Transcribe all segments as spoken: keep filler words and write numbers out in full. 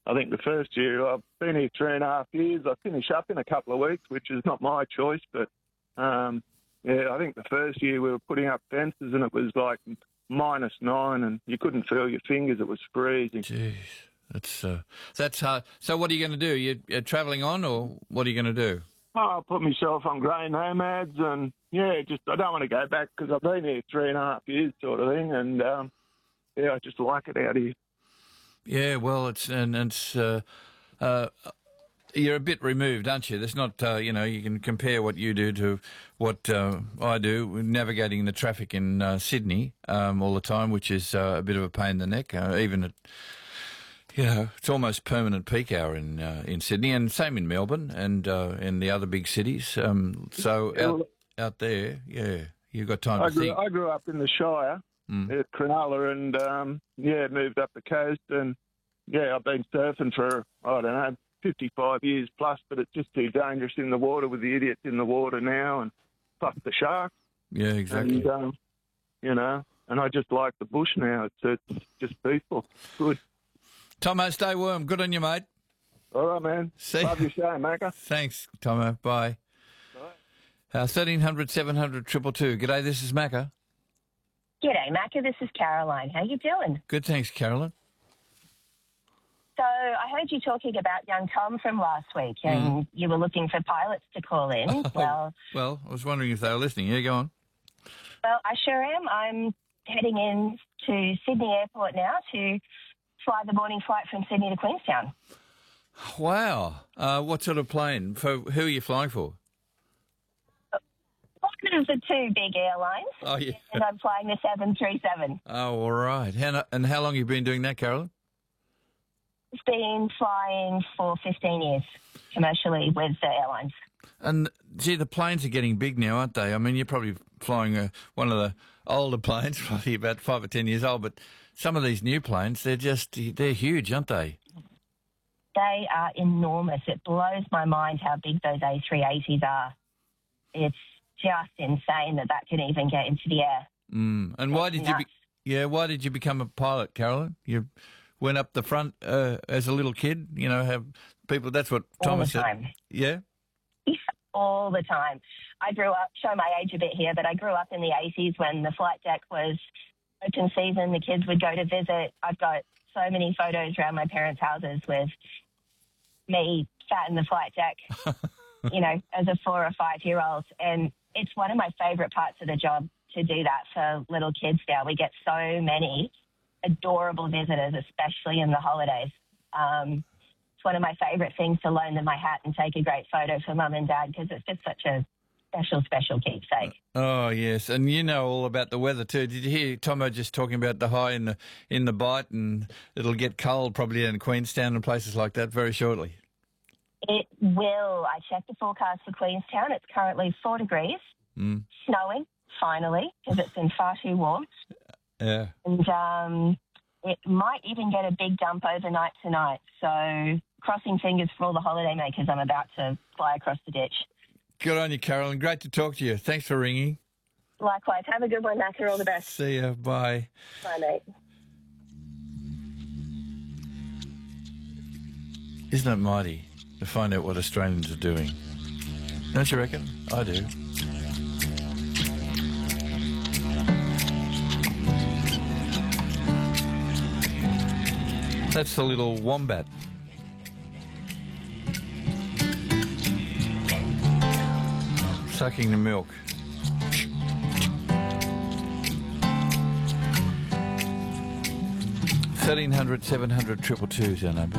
I think the first year, I've been here three and a half years. I finish up in a couple of weeks, which is not my choice. But, um, yeah, I think the first year we were putting up fences and it was like minus nine and you couldn't feel your fingers. It was freezing. Jeez, that's, uh, that's hard. So what are you going to do? You, you're travelling on or what are you going to do? Oh, I'll put myself on grey nomads and, yeah, just I don't want to go back because I've been here three and a half years sort of thing and, um, yeah, I just like it out here. Yeah, well, it's and it's uh, uh, you're a bit removed, aren't you? There's not, uh, you know, you can compare what you do to what uh, I do, navigating the traffic in uh, Sydney um, all the time, which is uh, a bit of a pain in the neck. Uh, even at, you know, it's almost permanent peak hour in uh, in Sydney, and same in Melbourne and uh, in the other big cities. Um, so out out there, yeah, you've got time I to grew, think. I grew up in the Shire. Mm. At Cronulla and, um, yeah, moved up the coast and, yeah, I've been surfing for, I don't know, fifty-five years plus, but it's just too dangerous in the water with the idiots in the water now and fuck the sharks. Yeah, exactly. And, um, you know, and I just like the bush now. It's, it's just peaceful. Good. Tomo, stay warm. Good on you, mate. All right, man. See Love your show, Macca. Thanks, Tomo. Bye. Bye. Uh, thirteen hundred, seven hundred, two two two. G'day, this is Macca. G'day, Macca. This is Caroline. How you doing? Good, thanks, Caroline. So I heard you talking about young Tom from last week and Mm. you were looking for pilots to call in. Oh, well, well, I was wondering if they were listening. Yeah, go on. well, I sure am. I'm heading in to Sydney Airport now to fly the morning flight from Sydney to Queenstown. Wow. Uh, what sort of plane? For who are you flying for? One of the two big airlines. Oh, yeah. And I'm flying the seven thirty-seven. Oh, all right. How, and how long have you been doing that, Caroline? It's been flying for fifteen years commercially with the airlines. And, gee, the planes are getting big now, aren't they? I mean, you're probably flying uh, one of the older planes, probably about five or ten years old, but some of these new planes, they're just, they're huge, aren't they? They are enormous. It blows my mind how big those A three eighties are. It's just insane that that can even get into the air. Mm. And why It's did you, be, nuts. yeah, why did you become a pilot, Caroline? You went up the front uh, as a little kid, you know, have people, that's what All Thomas the said. time. Yeah? All the time. I grew up, show my age a bit here, but I grew up in the eighties when the flight deck was open season. The kids would go to visit. I've got so many photos around my parents' houses with me sat in the flight deck, you know, as a four or five year old. And it's one of my favourite parts of the job to do that for little kids now. We get so many adorable visitors, especially in the holidays. Um, it's one of my favourite things to loan them my hat and take a great photo for mum and dad because it's just such a special, special keepsake. Oh, yes. And you know all about the weather too. Did you hear Tomo just talking about the high in the in the Bight, and it'll get cold probably in Queenstown and places like that very shortly? It will. I checked the forecast for Queenstown. It's currently four degrees, Mm. snowing, finally, because it's been far too warm. Yeah. And um, it might even get a big dump overnight tonight. So crossing fingers for all the holidaymakers. I'm about to fly across the ditch. Good on you, Carolyn. Great to talk to you. Thanks for ringing. Likewise. Have a good one, Macca. All the best. See ya. Bye. Bye, mate. Isn't it mighty to find out what Australians are doing? Don't you reckon? I do. That's the little wombat. Sucking the milk. thirteen hundred, seven hundred, two two two is our number.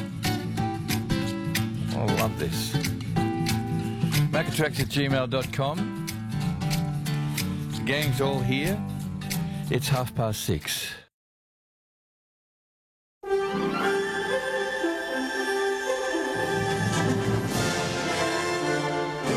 I love this. Macatrax at gmail dot com. Gang's all here. It's half past six.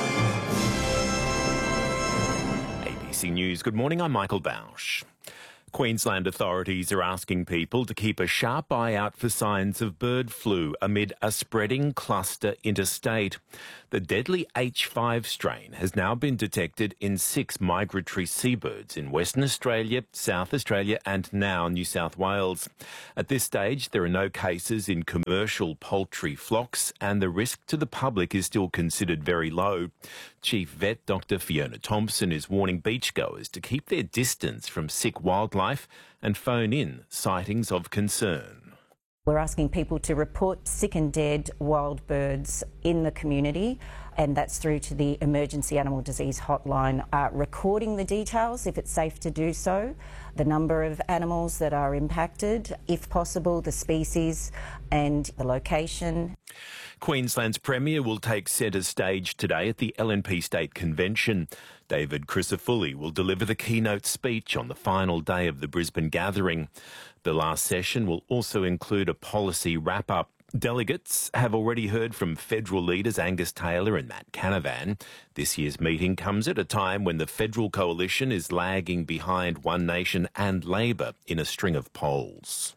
A B C News, good morning, I'm Michael Bausch. Queensland authorities are asking people to keep a sharp eye out for signs of bird flu amid a spreading cluster interstate. The deadly H five strain has now been detected in six migratory seabirds in Western Australia, South Australia and now New South Wales. At this stage, there are no cases in commercial poultry flocks and the risk to the public is still considered very low. Chief Vet Doctor Fiona Thompson is warning beachgoers to keep their distance from sick wildlife and phone in sightings of concern. We're asking people to report sick and dead wild birds in the community, and that's through to the Emergency Animal Disease Hotline, uh, recording the details if it's safe to do so, the number of animals that are impacted, if possible, the species and the location. Queensland's Premier will take centre stage today at the L N P State Convention. David Crisafulli will deliver the keynote speech on the final day of the Brisbane gathering. The last session will also include a policy wrap-up. Delegates have already heard from federal leaders Angus Taylor and Matt Canavan. This year's meeting comes at a time when the federal coalition is lagging behind One Nation and Labor in a string of polls.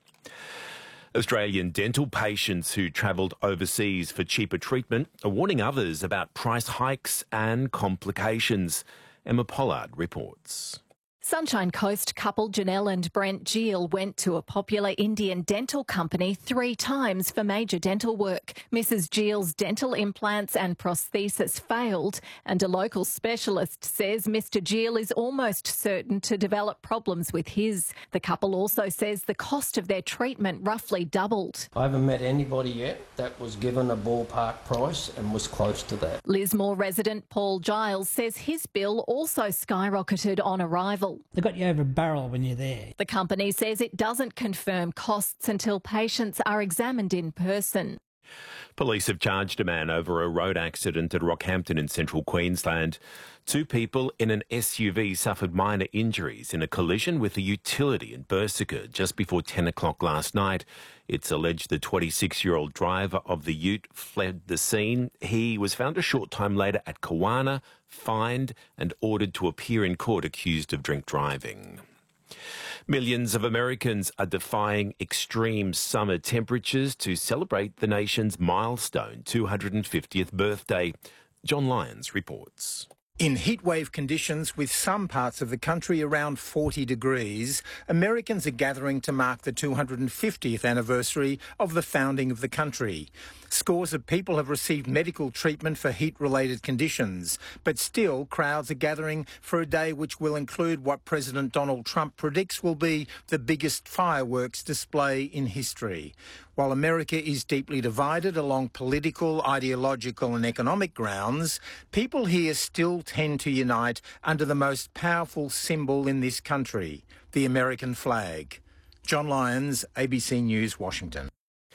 Australian dental patients who travelled overseas for cheaper treatment are warning others about price hikes and complications. Emma Pollard reports. Sunshine Coast couple Janelle and Brent Gill went to a popular Indian dental company three times for major dental work. Missus Gill's dental implants and prosthesis failed, and a local specialist says Mister Gill is almost certain to develop problems with his. The couple also says the cost of their treatment roughly doubled. I haven't met anybody yet that was given a ballpark price and was close to that. Lismore resident Paul Giles says his bill also skyrocketed on arrival. They got you over a barrel when you're there. The company says it doesn't confirm costs until patients are examined in person. Police have charged a man over a road accident at Rockhampton in central Queensland. Two people in an S U V suffered minor injuries in a collision with a utility in Berserker just before ten o'clock last night. It's alleged the twenty-six-year-old driver of the ute fled the scene. He was found a short time later at Kawana, fined and ordered to appear in court accused of drink driving. Millions of Americans are defying extreme summer temperatures to celebrate the nation's milestone two hundred fiftieth birthday. John Lyons reports. In heatwave conditions with some parts of the country around forty degrees, Americans are gathering to mark the two hundred fiftieth anniversary of the founding of the country. Scores of people have received medical treatment for heat-related conditions, but still crowds are gathering for a day which will include what President Donald Trump predicts will be the biggest fireworks display in history. While America is deeply divided along political, ideological and economic grounds, people here still tend to unite under the most powerful symbol in this country, the American flag. John Lyons, A B C News, Washington.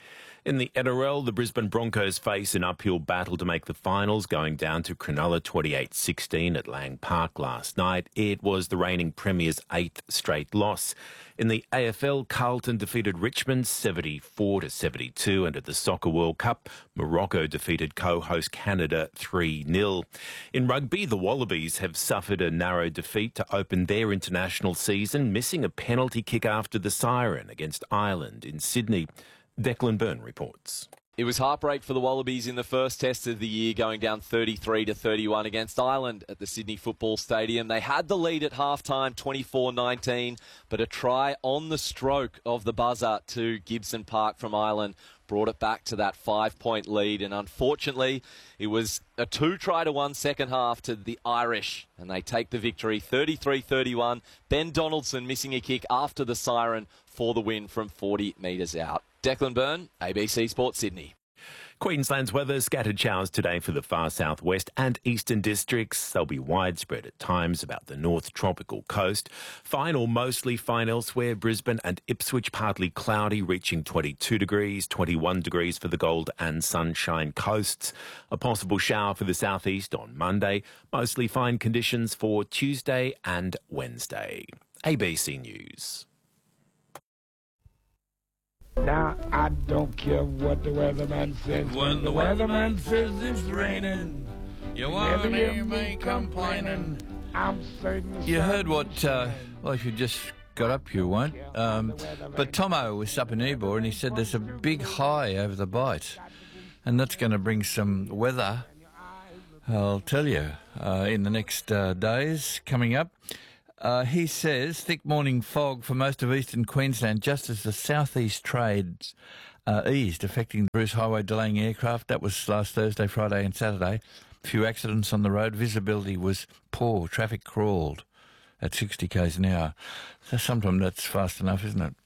In the N R L, the Brisbane Broncos face an uphill battle to make the finals, going down to Cronulla twenty-eight sixteen at Lang Park last night. It was the reigning Premier's eighth straight loss. In the A F L, Carlton defeated Richmond seventy-four to seventy-two, and at the Soccer World Cup, Morocco defeated co-host Canada three nil. In rugby, the Wallabies have suffered a narrow defeat to open their international season, missing a penalty kick after the siren against Ireland in Sydney. Declan Byrne reports. It was heartbreak for the Wallabies in the first test of the year, going down thirty-three to thirty-one against Ireland at the Sydney Football Stadium. They had the lead at half-time, twenty-four nineteen, but a try on the stroke of the buzzer to Gibson Park from Ireland brought it back to that five-point lead, and unfortunately it was a two-try to one second half to the Irish, and they take the victory thirty-three thirty-one. Ben Donaldson missing a kick after the siren for the win from forty metres out. Declan Byrne, A B C Sports Sydney. Queensland's weather, scattered showers today for the far southwest and eastern districts. They'll be widespread at times about the north tropical coast. Fine or mostly fine elsewhere. Brisbane and Ipswich partly cloudy, reaching twenty-two degrees, twenty-one degrees for the Gold and Sunshine coasts. A possible shower for the southeast on Monday. Mostly fine conditions for Tuesday and Wednesday. A B C News. Now, I don't care what the weatherman says. When the weatherman says it's raining, you won't hear me complaining. I'm certain. You heard what, uh, well, if you just got up, you won't. Um, but Tomo was up in Ebor and he said there's a big high over the Bight, and that's going to bring some weather, I'll tell you, uh, in the next uh, days coming up. Uh, he says thick morning fog for most of eastern Queensland just as the southeast trades uh, eased, affecting the Bruce Highway, delaying aircraft. That was last Thursday, Friday and Saturday. A few accidents on the road. Visibility was poor. Traffic crawled at sixty k's an hour. So sometimes that's fast enough, isn't it?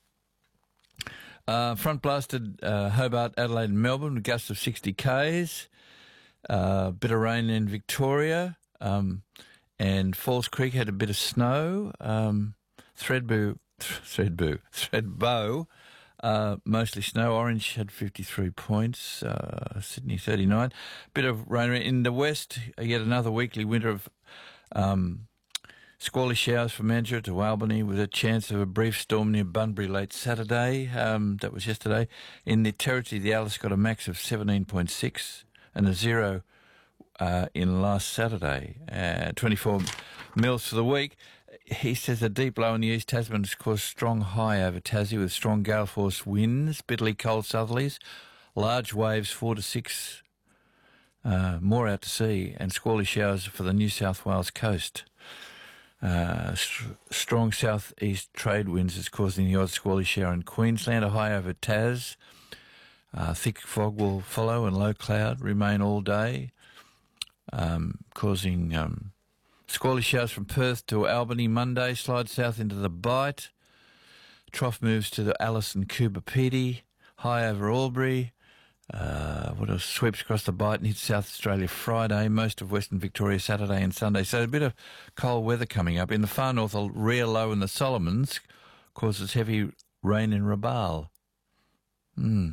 Uh, front blasted uh, Hobart, Adelaide and Melbourne, with gusts of sixty k's. A uh, bit of rain in Victoria. Um, and Falls Creek had a bit of snow. Um, Thredbo, Thredbo, Thredbo, uh, mostly snow. Orange had fifty-three points. Uh, Sydney thirty-nine. Bit of rain in the west. Yet another weekly winter of um, squally showers from Mandurah to Albany, with a chance of a brief storm near Bunbury late Saturday. Um, that was yesterday. In the Territory, the Alice got a max of seventeen point six and a zero uh, in last Saturday. Uh, twenty-four mils for the week. He says a deep low in the East Tasman has caused strong high over Tassie with strong gale force winds, bitterly cold southerlies, large waves four to six, uh, more out to sea, and squally showers for the New South Wales coast. Uh, st- strong southeast trade winds is causing the odd squally shower in Queensland, a high over Tas. Uh, thick fog will follow and low cloud remain all day, um, causing um, squally showers from Perth to Albany Monday, slide south into the Bight. Trough moves to the Alice and Coober Pedy, high over Albury. Uh, what else? Sweeps across the Bight and hits South Australia Friday, most of Western Victoria Saturday and Sunday. So a bit of cold weather coming up. In the far north, a rare low in the Solomons causes heavy rain in Rabaul. Hmm.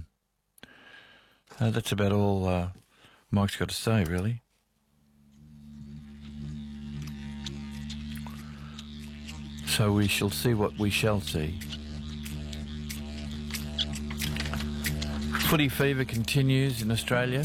Uh, that's about all uh, Mike's got to say, really. So we shall see what we shall see. Footy fever continues in Australia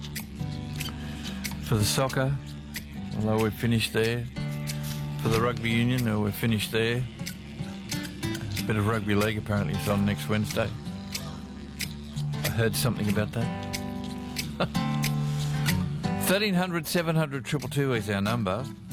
for the soccer, although we're finished there. For the rugby union, though we're finished there. A bit of rugby league apparently is on next Wednesday. I heard something about that. thirteen hundred, seven hundred, two two two is our number.